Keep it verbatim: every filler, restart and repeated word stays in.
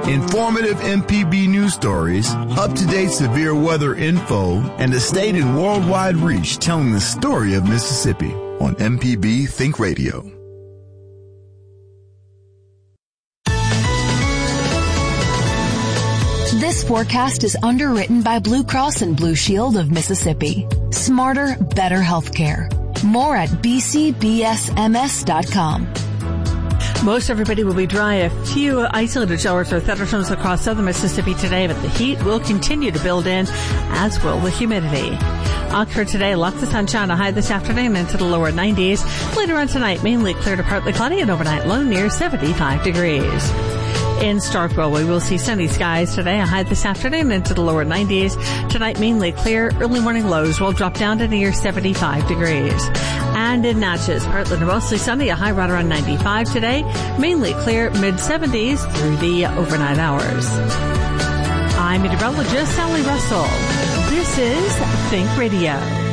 Informative M P B news stories, up-to-date severe weather info, and a state and worldwide reach telling the story of Mississippi on M P B Think Radio. This forecast is underwritten by Blue Cross and Blue Shield of Mississippi. Smarter, better healthcare. More at b c b s m s dot com. Most everybody will be dry. A few isolated showers or thunderstorms across southern Mississippi today, but the heat will continue to build in, as will the humidity. Oxford today, lots of sunshine, a high this afternoon into the lower nineties. Later on tonight, mainly clear to partly cloudy, and overnight low near seventy-five degrees. In Starkville, we will see sunny skies today, a high this afternoon into the lower nineties. Tonight, mainly clear. Early morning lows will drop down to near seventy-five degrees. And in Natchez, partly to mostly sunny, a high right around ninety-five today. Mainly clear, mid-seventies through the overnight hours. I'm meteorologist Sally Russell. This is Think Radio.